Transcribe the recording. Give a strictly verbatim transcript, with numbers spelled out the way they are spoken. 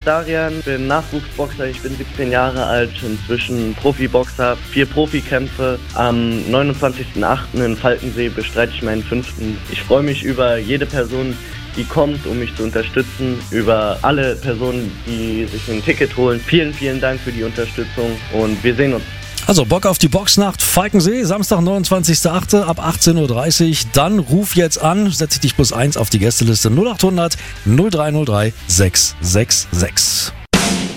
Darian, bin Nachwuchsboxer, ich bin siebzehn Jahre alt, inzwischen Profiboxer, vier Profikämpfe. Am neunundzwanzigsten achten in Falkensee bestreite ich meinen fünften. Ich freue mich über jede Person, die kommt, um mich zu unterstützen, über alle Personen, die sich ein Ticket holen. Vielen, vielen Dank für die Unterstützung und wir sehen uns. Also Bock auf die Boxnacht Falkensee, Samstag, neunundzwanzigster achte ab achtzehn Uhr dreißig. Dann ruf jetzt an, setze dich plus eins auf die Gästeliste null acht hundert null drei null drei sechs sechs sechs.